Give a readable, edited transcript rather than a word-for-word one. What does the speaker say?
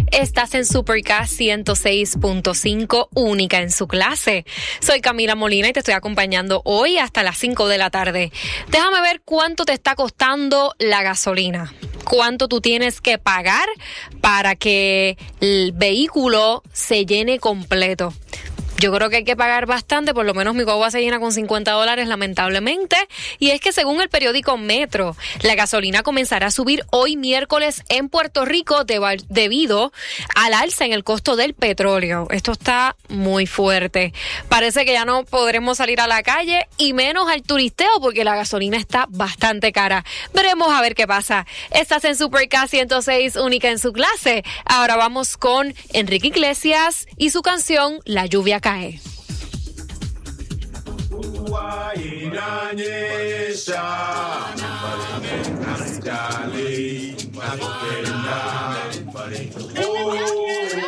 Estás en Super K 106.5, única en su clase. Soy Camila Molina y te estoy acompañando hoy hasta las 5 de la tarde. Déjame ver cuánto te está costando la gasolina. Cuánto tú tienes que pagar para que el vehículo se llene completo. Yo creo que hay que pagar bastante, por lo menos mi guagua se llena con $50, lamentablemente. Y es que según el periódico Metro, la gasolina comenzará a subir hoy miércoles en Puerto Rico debido al alza en el costo del petróleo. Esto está muy fuerte. Parece que ya no podremos salir a la calle y menos al turisteo porque la gasolina está bastante cara. Veremos a ver qué pasa. Estás en Super K 106, única en su clase. Ahora vamos con Enrique Iglesias y su canción La lluvia cae.